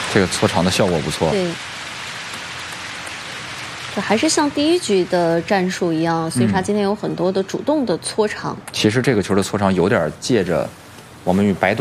这个搓长的效果不错。 对。就还是像第一局的战术一样，孙莎今天有很多的主动的搓长。 其实这个球的搓长有点借着我们与白